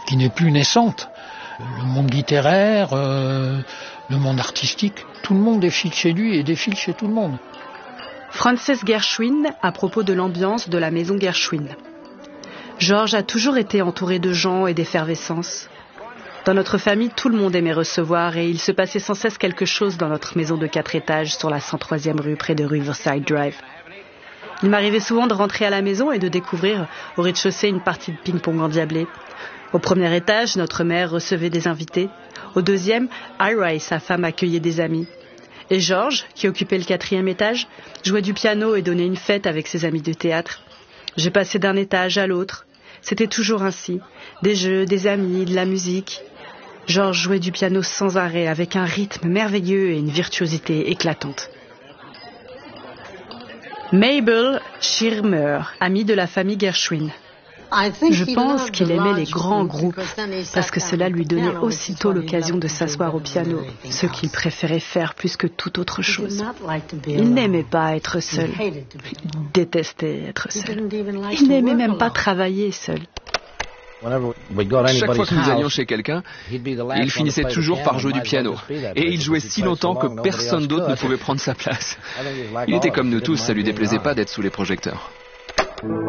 qui n'est plus naissante. Le monde littéraire, le monde artistique, tout le monde défile chez lui et défile chez tout le monde. Frances Gershwin à propos de l'ambiance de la maison Gershwin. Georges a toujours été entouré de gens et d'effervescence. Dans notre famille, tout le monde aimait recevoir et il se passait sans cesse quelque chose dans notre maison de 4 étages sur la 103e rue près de Riverside Drive. Il m'arrivait souvent de rentrer à la maison et de découvrir au rez-de-chaussée une partie de ping-pong endiablée. Au premier étage, notre mère recevait des invités. Au deuxième, Ira et sa femme accueillaient des amis. Et Georges, qui occupait le 4e étage, jouait du piano et donnait une fête avec ses amis de théâtre. J'ai passé d'un étage à l'autre. C'était toujours ainsi. Des jeux, des amis, de la musique. Georges jouait du piano sans arrêt, avec un rythme merveilleux et une virtuosité éclatante. Mabel Schirmer, amie de la famille Gershwin. Je pense qu'il aimait les grands groupes parce que cela lui donnait aussitôt l'occasion de s'asseoir au piano, ce qu'il préférait faire plus que toute autre chose. Il n'aimait pas être seul. Il détestait être seul. Il n'aimait même pas travailler seul. Chaque fois que nous allions chez quelqu'un, il finissait toujours par jouer du piano. Et il jouait si longtemps que personne d'autre ne pouvait prendre sa place. Il était comme nous tous, ça lui déplaisait pas d'être sous les projecteurs.